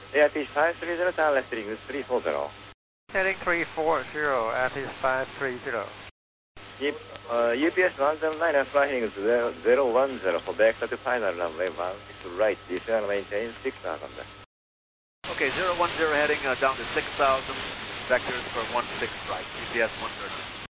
ARTC 530, turn left heading 340. Heading 340, ARTC 530. UPS 109 and fly heading 010 for back to final runway 16 right, descend maintain 6,000. Okay, 010 heading down to 6,000, vectors for 16 right, UPS 130.